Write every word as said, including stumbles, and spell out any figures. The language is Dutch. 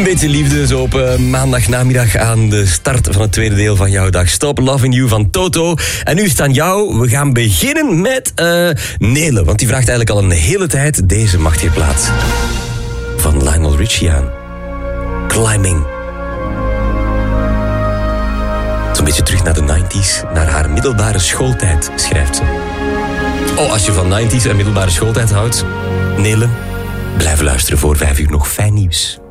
Een beetje liefde zo op uh, maandagnamiddag aan de start van het tweede deel van jouw dag. Stop Loving You van Toto. En nu is het aan jou. We gaan beginnen met uh, Nele. Want die vraagt eigenlijk al een hele tijd deze machtige plaat van Lionel Richie aan. Climbing. Zo'n beetje terug naar de negentig, naar haar middelbare schooltijd, schrijft ze. Oh, als je van negentig en middelbare schooltijd houdt, Nele, blijf luisteren voor vijf uur nog fijn nieuws.